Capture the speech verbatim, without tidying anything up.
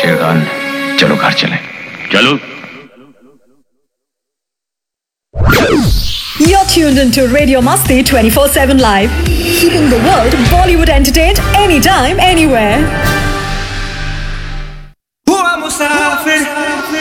शेरखान, चलो घर चलें। चलो। You're tuned into Radio Masti twenty-four seven Live, keeping the world Bollywood entertained anytime, anywhere. हुआ मुसाफिर